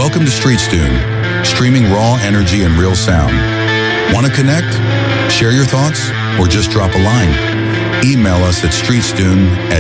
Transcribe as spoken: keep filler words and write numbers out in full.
Welcome to StreetsTune, streaming raw energy and real sound. Want to connect? Share your thoughts? Or just drop a line? Email us at streetstune at